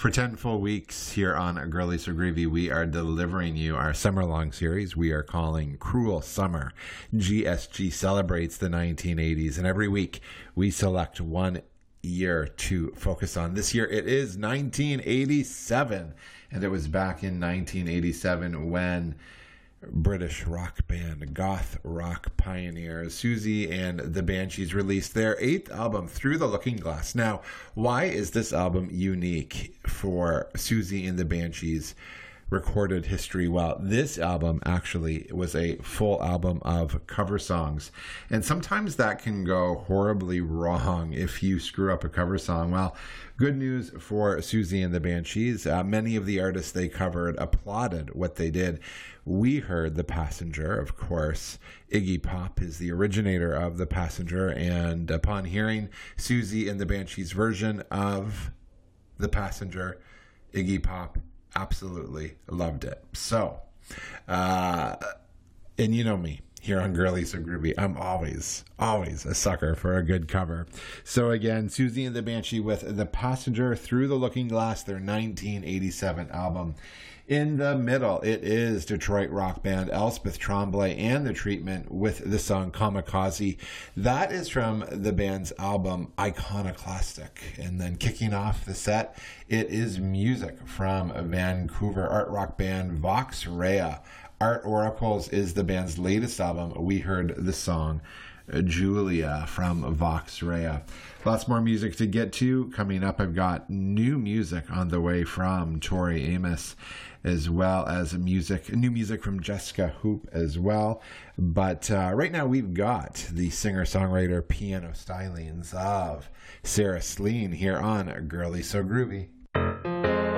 For 10 full weeks here on Girly So Groovy, we are delivering you our summer-long series we are calling Cruel Summer. GSG celebrates the 1980s, and every week we select one year to focus on. This year it is 1987, and it was back in 1987 when British rock band, goth rock pioneers Siouxsie and the Banshees released their 8th album, Through the Looking Glass. Now, why is this album unique for Siouxsie and the Banshees' recorded history? Well, this album actually was a full album of cover songs, and sometimes that can go horribly wrong if you screw up a cover song. Well, good news for Siouxsie and the Banshees. Many of the artists they covered applauded what they did. We heard The Passenger, of course. Iggy Pop is the originator of The Passenger, and upon hearing Siouxsie and the Banshees' version of The Passenger, Iggy Pop absolutely loved it. So, and you know me, here on Girly So Groovy, I'm always a sucker for a good cover. So again, Siouxsie and the Banshee with The Passenger, Through the Looking Glass, their 1987 album. In the middle, it is Detroit rock band Elspeth Tremblay and The Treatment with the song Kamikaze. That is from the band's album Iconoclastic. And then kicking off the set, it is music from Vancouver art rock band Vox Rea. Art Oracles is the band's latest album. We heard the song Julia from Vox Rea. Lots more music to get to. Coming up, I've got new music on the way from Tori Amos, as well as new music from Jessica Hoop as well. But right now we've got the singer-songwriter piano stylings of Sarah Slean here on Girly So Groovy.